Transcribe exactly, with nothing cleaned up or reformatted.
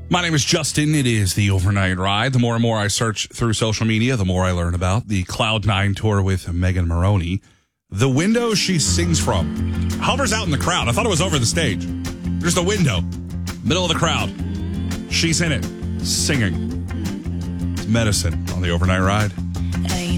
My name is Justin. It is the Overnight Ride. The more and more I search through social media, the more I learn about the Cloud Nine tour with Megan Moroney. The window she sings from hovers out in the crowd. I thought it was over the stage. There's the window, middle of the crowd. She's in it, singing. It's Medicine on the Overnight Ride.